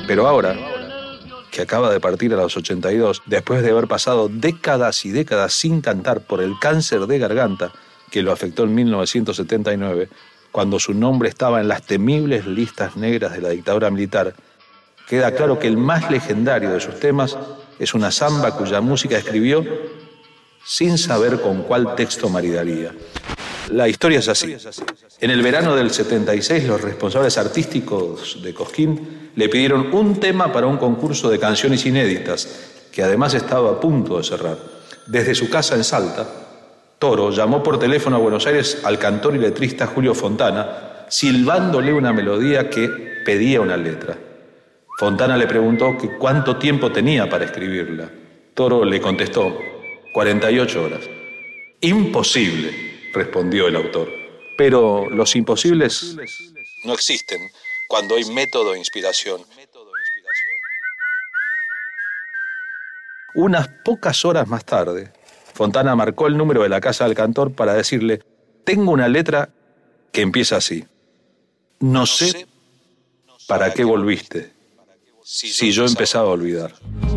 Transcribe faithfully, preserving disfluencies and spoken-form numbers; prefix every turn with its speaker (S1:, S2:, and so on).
S1: Pero ahora, que acaba de partir a los ochenta y dos, después de haber pasado décadas y décadas sin cantar por el cáncer de garganta que lo afectó en mil novecientos setenta y nueve, cuando su nombre estaba en las temibles listas negras de la dictadura militar, queda claro que el más legendario de sus temas es una samba cuya música escribió sin saber con cuál texto maridaría. La historia es así. En el verano del setenta y seis, los responsables artísticos de Cosquín le pidieron un tema para un concurso de canciones inéditas, que además estaba a punto de cerrar. Desde su casa en Salta, Toro llamó por teléfono a Buenos Aires al cantor y letrista Julio Fontana, silbándole una melodía que pedía una letra. Fontana le preguntó que cuánto tiempo tenía para escribirla. Toro le contestó, cuarenta y ocho horas. Imposible, respondió el autor. Pero los imposibles no existen cuando hay método e inspiración. Unas pocas horas más tarde, Fontana marcó el número de la casa del cantor para decirle, tengo una letra que empieza así. No sé para qué volviste, si yo empezaba a olvidar.